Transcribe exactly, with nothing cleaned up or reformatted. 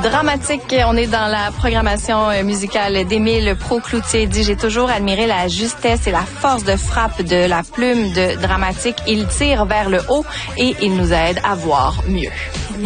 Dramatique. On est dans la programmation musicale d'Émile Proucloutier. Il dit, j'ai toujours admiré la justesse et la force de frappe de la plume de Dramatique. Il tire vers le haut et il nous aide à voir mieux.